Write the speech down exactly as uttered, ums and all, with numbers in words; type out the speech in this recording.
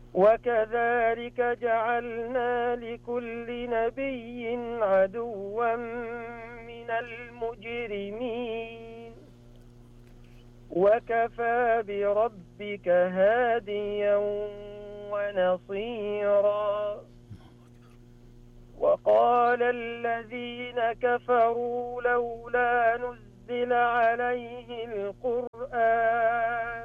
وكذلك جعلنا لكل نبي عدوا من المجرمين وكفى بربك هاديا ونصيرا. وقال الذين كفروا لولا نزل عليه القرآن